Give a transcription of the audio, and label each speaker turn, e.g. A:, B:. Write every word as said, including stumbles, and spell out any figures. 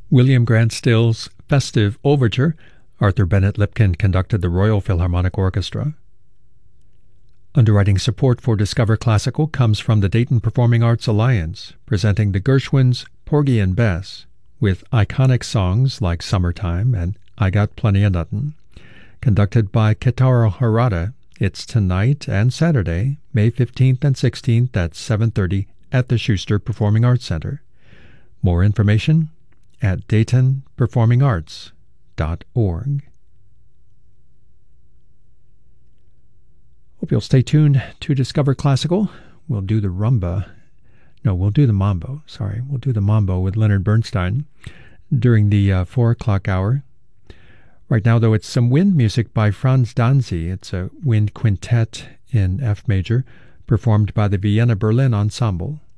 A: William Grant Still's Festive Overture. Arthur Bennett Lipkin conducted the Royal Philharmonic Orchestra. Underwriting support for Discover Classical comes from the Dayton Performing Arts Alliance, presenting the Gershwins' Porgy and Bess, with iconic songs like Summertime and I Got Plenty of Nuttin'. Conducted by Kitaro Harada, it's tonight and Saturday, May fifteenth and sixteenth at seven thirty at the Schuster Performing Arts Center. More information at dayton performing arts dot org. Hope you'll stay tuned to Discover Classical. We'll do the rumba. No, we'll do the mambo. Sorry, we'll do the mambo with Leonard Bernstein during the uh, four o'clock hour. Right now, though, it's some wind music by Franz Danzi. It's a wind quintet in F major, performed by the Vienna Berlin Ensemble.